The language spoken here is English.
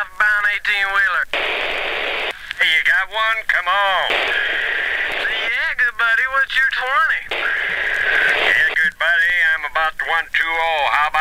southbound 18-wheeler. Hey, you got one? Come on. Yeah, good buddy. What's your 20? Yeah, good buddy. I'm about 120. How about